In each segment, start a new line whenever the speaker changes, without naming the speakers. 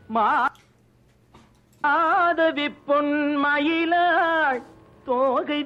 மாதவி பொன்மயிலாள் தோகை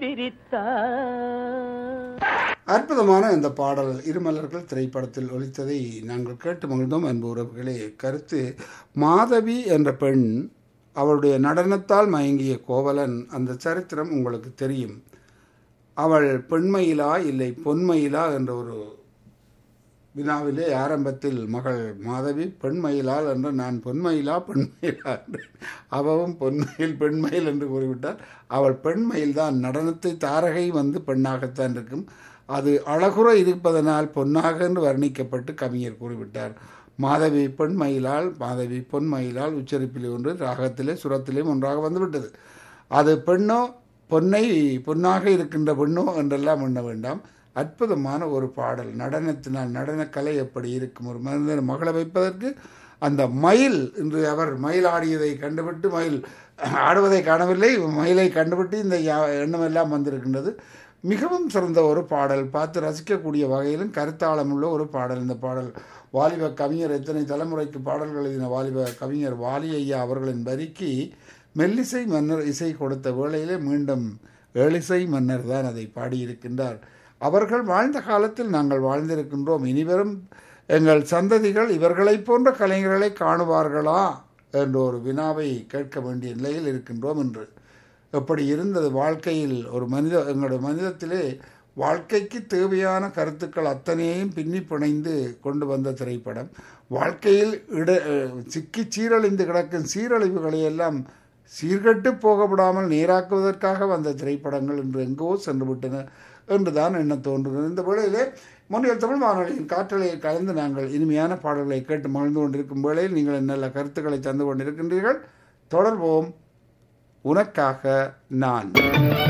விரித்தார்.
அற்புதமான இந்த பாடல் இருமலர்கள் திரைப்படத்தில் ஒலித்ததை நாங்கள் கேட்டு மகிழ்ந்தோம் அன்பு உறவுகளே. கருத்து, மாதவி என்ற பெண் அவளுடைய நடனத்தால் மயங்கிய கோவலன், அந்த சரித்திரம் உங்களுக்கு தெரியும். அவள் பெண்மயிலா இல்லை பொன்மயிலா என்ற ஒரு வினாவிலே ஆரம்பத்தில் மகள் மாதவி பெண்மயிலால் என்று நான் பொன்மயிலா பெண்மயிலா என்று, அவவும் பொன்மயில் பெண்மயில் என்று கூறிவிட்டார். அவள் பெண்மயில் தான். நடனத்தை தாரகை பெண்ணாகத்தான் இருக்கும். அது அழகுற இருப்பதனால் பொன்னாக என்று வர்ணிக்கப்பட்டு கவிஞர் கூறிவிட்டார். மாதவி பெண்மயிலால், மாதவி பொன்மயிலால் உச்சரிப்பிலே ஒன்று, ராகத்திலே சுரத்திலே ஒன்றாக வந்துவிட்டது. அது பெண்ணோ பொன்னை பொன்னாக இருக்கின்ற பெண்ணோ என்றெல்லாம் எண்ண வேண்டாம். அற்புதமான ஒரு பாடல். நடனத்தினால் நடனக்கலை எப்படி இருக்கும், ஒரு மனிதன் மகள வைப்பதற்கு அந்த மயில், இன்று அவர் மயில் ஆடியதை கண்டுபிட்டு, மயில் ஆடுவதை காணவில்லை, மயிலை கண்டுபிட்டு இந்த எண்ணமெல்லாம் வந்திருக்கின்றது. மிகவும் சிறந்த ஒரு பாடல், பார்த்து ரசிக்கக்கூடிய வகையிலும் கருத்தாளம் உள்ள ஒரு பாடல். இந்த பாடல் வாலிப கவிஞர், எத்தனை தலைமுறைக்கு பாடல்கள் எழுதின வாலிப கவிஞர் வாலி ஐயா அவர்களின் வரிக்கு மெல்லிசை மன்னர் இசை கொடுத்த வேளையிலே மீண்டும் ஏழிசை மன்னர் தான் அதை பாடியிருக்கின்றார். அவர்கள் வாழ்ந்த காலத்தில் நாங்கள் வாழ்ந்திருக்கின்றோம். இனிவரும் எங்கள் சந்ததிகள் இவர்களைப் போன்ற கலைஞர்களை காணுவார்களா என்ற ஒரு வினாவை கேட்க வேண்டிய நிலையில் இருக்கின்றோம் என்று. எப்படி இருந்தது வாழ்க்கையில் ஒரு எங்களுடைய மனிதத்திலே வாழ்க்கைக்கு தேவையான கருத்துக்கள் அத்தனையையும் பின்னி பிணைந்து கொண்டு வந்த திரைப்படம். வாழ்க்கையில் சிக்கி சீரழிந்து கிடக்கும் சீரழிவுகளை எல்லாம் சீர்கட்டு போக விடாமல் நேராக்குவதற்காக வந்த திரைப்படங்கள் இன்று எங்கோ சென்று விட்டன என்றுதான் எண்ண தோன்றுகிறது. இந்த வேளையிலே முன்னில் தமிழ் வானொலியின் காற்றலையை கலந்து நாங்கள் இனிமையான பாடல்களை கேட்டு மகிழ்ந்து கொண்டிருக்கும் வேளையில் நீங்கள் நல்ல கருத்துக்களை தந்து கொண்டிருக்கின்றீர்கள். தொடர்வோம். உனக்காக நான்.